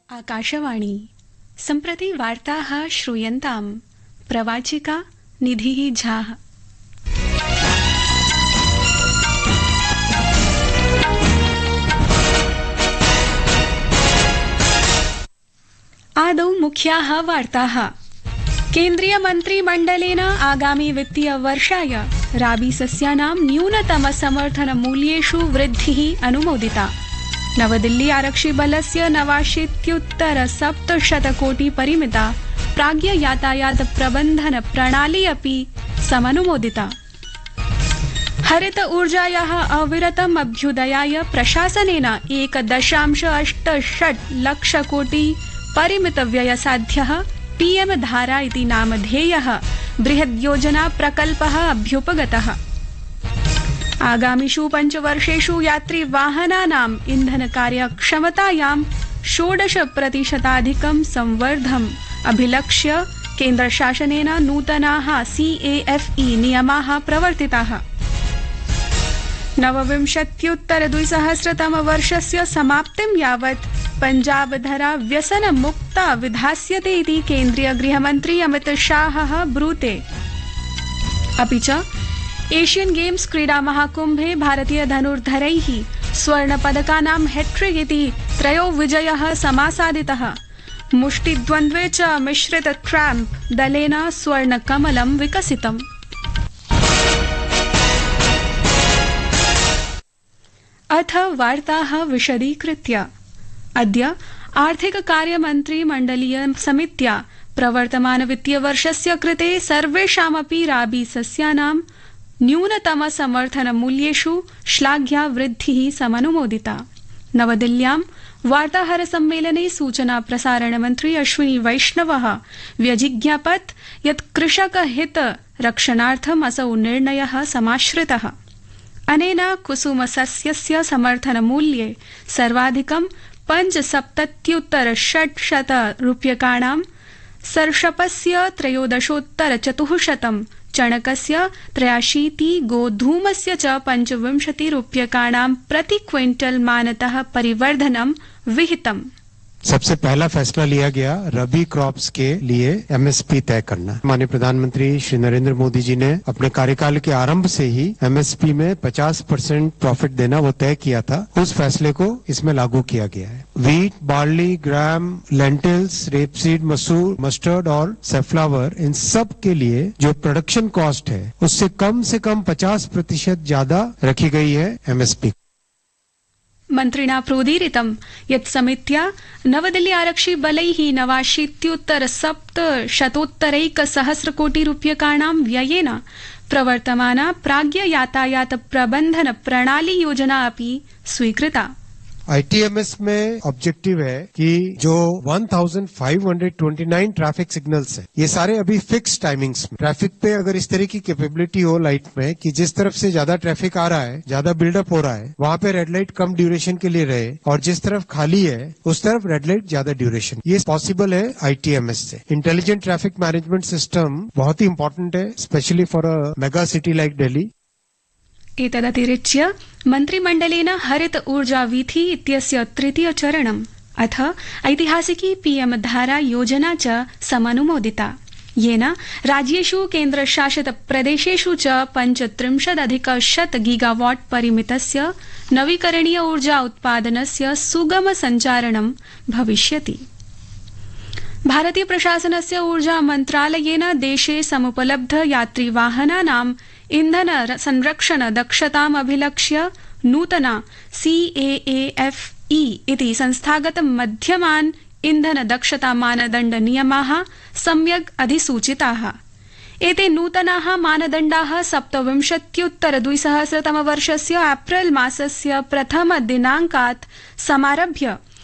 आकाशवाणी सम्प्रति वार्ताः श्रूयन्ताम् प्रवाचिका निधिः झा। आदौ मुख्याः वार्ताः। केन्द्रीय मन्त्रिमण्डलेन आगामी वित्तीय वर्षाय राबी सस्यानां न्यूनतम समर्थन मूल्येषु वृद्धिः अनुमोदिता। नवदिल्ली आरक्षिबलस्य 89,700 कोटि परिमिता प्राज्ञ यातायात प्रबन्धन प्रणाली अपि समनुमोदिता। हरित ऊर्जायाः अविरतम् अभ्युदयाय प्रशासनेन 1.86 लाख कोटि परिमित व्ययसाध्यः पीएम धारा इति नामधेयः बृहद्योजना प्रकल्पः अभ्युपगतः। आगामिषु 5 वर्षेषु यात्रिवाहनानाम् इन्धनकार्यक्षमतायां 16% संवर्धम् अभिलक्ष्य केन्द्रशासनेन नूतनाः CAFE नियमाः प्रवर्तिताः। 29-2000 समाप्तिं यावत् पंजाबधरा व्यसनमुक्ता विधास्यते इति केन्द्रीय गृहमन्त्री अमित शाहः ब्रूते। अपि च एशियन गेम्स क्रीडा महाकुम्भे भारतीय धनुर्धरैः स्वर्णपदकानां हैट्रिक इति 3 विजयः समासादितः। मुष्टिद्वन्द्वे च मिश्रित ट्रैम्प दलेन स्वर्णकमलं विकसितम्। अथ वार्ताः विशदीकृत्य। अद्य आर्थिक कार्यमन्त्री मण्डलीय समित्या प्रवर्तमान वित्तीय वर्षस्य कृते सर्वेषामपि राबी सस्यानां न्यूनतम समर्थन मूल्येषु श्लाघ्या वृद्धिः समनुमोदिता। नवदिल्ल्यां वार्ताहर सम्मेलने सूचना प्रसारण मन्त्री अश्विनी वैष्णवः व्यजिज्ञापत् यत् कृषक हित रक्षणार्थम् असौ निर्णयः समाश्रितः। अनेन कुसुम सस्यस्य समर्थन मूल्ये सर्वाधिकं 75,600 रूप्यकाणां, सर्षपस्य 13,400, चणकस्य 83, गोधूमस्य च 25 रूप्यकाणां प्रति क्विंटल मानतः परिवर्धनं विहितम्। सबसे पहला फैसला लिया गया रबी क्रॉप्स के लिए MSP तय करना। माननीय प्रधानमंत्री श्री नरेंद्र मोदी जी ने अपने कार्यकाल के आरंभ से ही MSP में 50% प्रॉफिट देना वो तय किया था। उस फैसले को इसमें लागू किया गया है। वीट, बार्ली, ग्राम, लेंटिल्स, रेपसीड, मसूर, मस्टर्ड और सनफ्लावर, इन सब के लिए जो प्रोडक्शन कॉस्ट है उससे कम 50% ज्यादा रखी गई है MSP। मन्त्रिणा प्रोदीरितं यत् समित्या नवदिल्ली आरक्षि बलैः 89,700 कोटि रूप्यकाणां व्ययेन प्रवर्तमाना प्राज्ञ यातायात प्रबन्धन प्रणाली योजना अपि स्वीकृता। ITMS में ऑब्जेक्टिव है कि जो 1529 ट्रैफिक सिग्नल्स है ये सारे अभी फिक्स टाइमिंग्स में। ट्रैफिक पे अगर इस तरह की कैपेबिलिटी हो लाइट में कि जिस तरफ से ज्यादा ट्रैफिक आ रहा है, ज्यादा बिल्डअप हो रहा है, वहां पे रेड लाइट कम ड्यूरेशन के लिए रहे और जिस तरफ खाली है उस तरफ रेड लाइट ज्यादा ड्यूरेशन, ये पॉसिबल है ITMS से। इंटेलिजेंट ट्रैफिक मैनेजमेंट सिस्टम बहुत ही इंपॉर्टेंट है, specially for a mega city like Delhi. एतदतिरिच्य मन्त्रिमण्डलेन हरित ऊर्जा वीथि इत्यस्य 3. चरणम् अथ ऐतिहासिकी पीएम धारा योजना च समनुमोदिता, येन राज्येषु केन्द्रशासित प्रदेशेषु च 35,100 गीगावाट परिमितस्य नवीकरणीय ऊर्जा उत्पादनस्य सुगम सञ्चारणं भविष्यति। भारतीय प्रशासनस्य ऊर्जा मन्त्रालयेन देशे समुपलब्ध यात्रिवाहनानां इन्धन संरक्षण दक्षताम् अभिलक्ष्य नूतना CAFE इति संस्थागत मध्यमान् इन्धन दक्षता मानदण्ड नियमाः सम्यक् अधिसूचिताः। एते नूतनाः मानदण्डाः 27-2000 वर्षस्य एप्रिल मासस्य 1 दिनाङ्कात् समारभ्य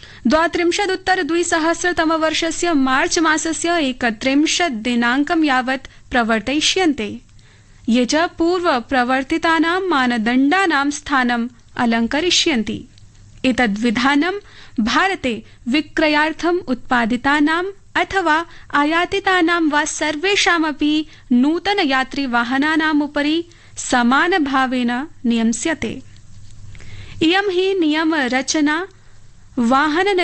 32-2000 वर्षस्य मार्च मासस्य 31 दिनाङ्कं यावत् प्रवर्तयिष्यन्ते, ये च पूर्व प्रवर्तितानां मानदण्डानां स्थानम् अलङ्करिष्यन्ति। एतद्विधानं भारते विक्रयार्थम् उत्पादितानाम् अथवा आयातितानां वा सर्वेषामपि नूतन यात्रिवाहनानाम् उपरि समानभावेन नियम्स्यते। इयं हि नियमरचना वाहन